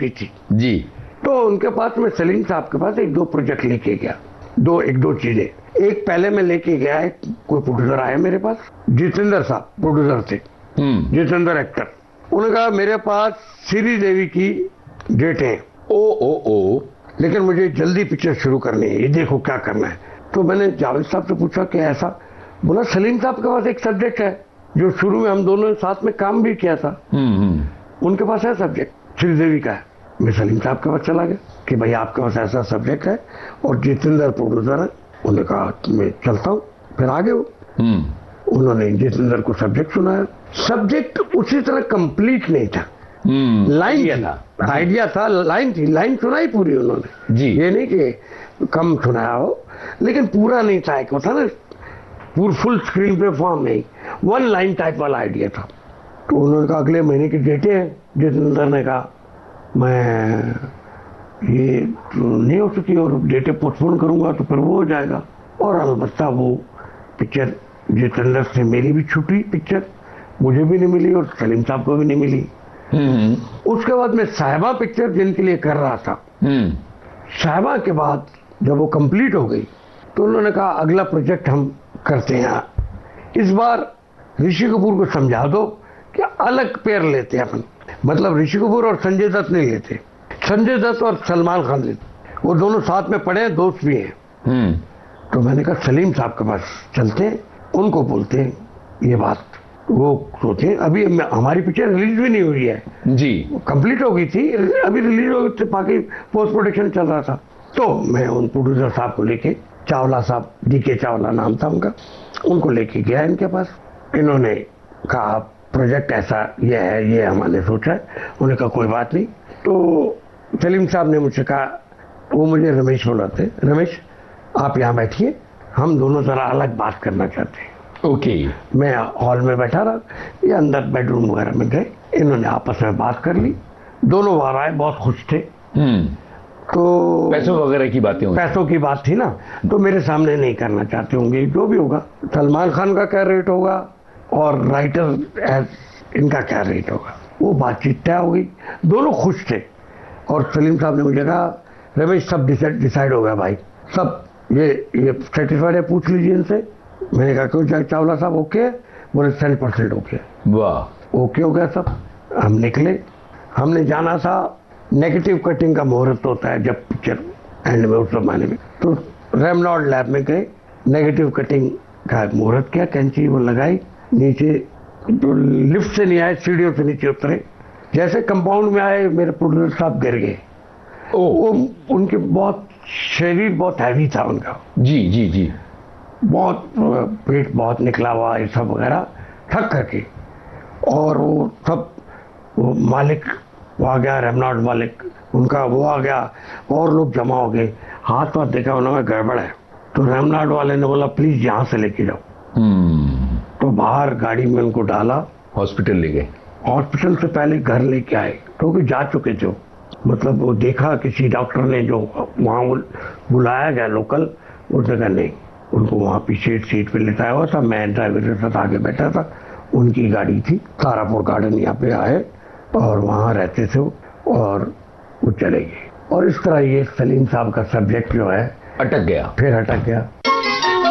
की थी जी। तो उनके पास मैं सलीम साहब के पास एक दो प्रोजेक्ट लेके गया, दो चीजें। एक पहले मैं लेके गया, कोई प्रोड्यूसर आया मेरे पास, जितेंद्र साहब प्रोड्यूसर थे, जितेंद्र एक्टर। उन्होंने कहा मेरे पास श्री देवी की डेट है, ओ लेकिन मुझे जल्दी पिक्चर शुरू करनी है, ये देखो क्या करना है। तो मैंने जावेद साहब से पूछा कि ऐसा? बोला सलीम साहब के पास एक सब्जेक्ट है जो शुरू में हम दोनों साथ में काम भी किया था, उनके पास है सब्जेक्ट, श्रीदेवी का है। मैं सलीम साहब के पास चला गया कि भाई आपके पास ऐसा सब्जेक्ट है और जितेंद्र प्रोड्यूसर है। उन्होंने कहा मैं चलता हूँ, फिर आगे हो। उन्होंने जितेंद्र को सब्जेक्ट सुनाया। सब्जेक्ट उसी तरह कंप्लीट नहीं था, लाइन था, आइडिया था, लाइन थी, लाइन सुनाई पूरी उन्होंने जी। ये नहीं कि कम सुनाया हो, लेकिन पूरा नहीं था। एक होता ना पूरा फुल स्क्रीन पे फॉर्म नहीं, वन लाइन टाइप वाला आइडिया था। तो उन्होंने कहा अगले महीने की डेटें हैं। जितेंद्र ने कहा मैं ये तो नहीं हो सकी और डेटें पोस्टपोन करूंगा तो फिर वो हो जाएगा। और अलबत्ता वो पिक्चर जितेंद्र से मेरी भी छूटी, पिक्चर मुझे भी नहीं मिली और सलीम साहब को भी नहीं मिली। उसके बाद मैं साहिबा पिक्चर जिनके लिए कर रहा था, साहिबा के बाद जब वो कंप्लीट हो गई तो उन्होंने कहा अगला प्रोजेक्ट हम करते हैं, इस बार ऋषि कपूर को समझा दो कि अलग पेयर लेते हैं अपन, मतलब ऋषि कपूर और संजय दत्त नहीं लेते, संजय दत्त और सलमान खान लेते, वो दोनों साथ में पढ़े हैं, दोस्त भी हैं। तो मैंने कहा सलीम साहब के पास चलते हैं, उनको बोलते हैं ये बात, वो सोचे। अभी हमारी पिक्चर रिलीज भी नहीं हुई है जी, कंप्लीट हो गई थी, अभी रिलीज हो गई, बाकी पोस्ट प्रोडक्शन चल रहा था। तो मैं उन प्रोड्यूसर साहब को लेके, चावला साहब, डीके चावला नाम था उनका, उनको लेके गया इनके पास। इन्होंने कहा प्रोजेक्ट ऐसा ये है, ये हमने सोचा है। उन्होंने कहा कोई बात नहीं। तो सलीम साहब ने मुझसे कहा, वो मुझे रमेश बुलाते, रमेश आप यहाँ बैठिए, हम दोनों जरा अलग बात करना चाहते हैं। ओके। मैं हॉल में बैठा रहा, ये अंदर बेडरूम वगैरह में गए, इन्होंने आपस में बात कर ली, दोनों बार आए, बहुत खुश थे। तो पैसों वगैरह की बातें होती, पैसों की बात थी ना, तो मेरे सामने नहीं करना चाहते होंगे, जो भी होगा सलमान खान का क्या रेट होगा और राइटर इनका क्या रेट होगा, वो बातचीत तय हो गई, दोनों खुश थे। और सलीम साहब ने मुझे कहा रमेश सब डिसाइड हो गया भाई, सब ये सेटिस्फाइड है, पूछ लीजिए इनसे। मैंने कहा क्यों चावला साहब ओके? बोले 100% ओके। वाह, ओके हो गया सब। हम निकले, हमने जाना था, नेगेटिव कटिंग का मुहूर्त होता है जब पिक्चर एंड में, उस जमाने में, तो रेमनॉल्ड लैब में गए, नेगेटिव कटिंग का मुहूर्त किया, कैंची वो लगाई, नीचे तो लिफ्ट से नहीं आए, सीढ़ियों से नीचे उतरे, जैसे कंपाउंड में आए मेरे प्रोड्यूसर साहब गिर गए। वो उनके बहुत शरीर बहुत हैवी था उनका, जी जी जी, बहुत पेट बहुत निकला हुआ, ये सब वगैरह थक करके। और वो सब, वो मालिक वो आ गया, रेमनॉल्ड मालिक उनका वो आ गया, और लोग जमा हो गए, हाथ पाथ देखा उन्होंने गड़बड़ है। तो रेमनॉल्ड वाले ने बोला प्लीज यहाँ से लेके जाओ। तो बाहर गाड़ी में उनको डाला, हॉस्पिटल ले गए। हॉस्पिटल से पहले घर लेके आए, क्योंकि जा चुके थे, मतलब वो देखा किसी डॉक्टर ने, जो वहाँ बुलाया गया लोकल, उस जगह नहीं, उनको वहाँ पीछे सीट पे लेटाया हुआ था, मैं ड्राइवर के साथ आगे बैठा था, उनकी गाड़ी थी, तारापुर गार्डन यहाँ पे आए और वहाँ रहते थे और वो चले गए। और इस तरह ये सलीम साहब का सब्जेक्ट जो है अटक गया, फिर अटक गया।